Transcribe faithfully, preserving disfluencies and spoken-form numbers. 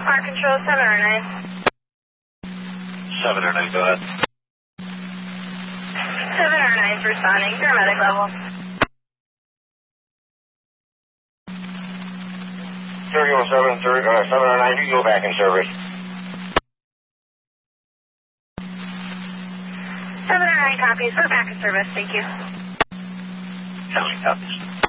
Park control seven or nine. seven or nine, go ahead. seven or nine's responding, paramedic level. Sergio seven, uh, seven or nine, you go back in service. seven or nine copies, we're back in service, thank you. County copies.